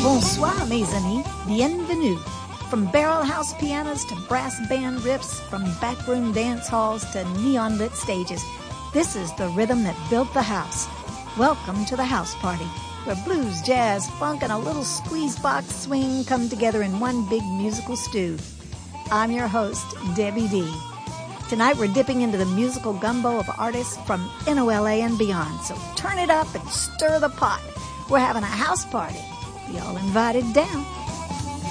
Bonsoir, mes amis. Bienvenue. From barrel house pianos to brass band riffs, from backroom dance halls to neon-lit stages, this is the rhythm that built the house. Welcome to the house party, where blues, jazz, funk, and a little squeeze-box swing come together in one big musical stew. I'm your host, Debbie D. Tonight we're dipping into the musical gumbo of artists from NOLA and beyond, so turn it up and stir the pot. We're having a house party. Y'all invited down.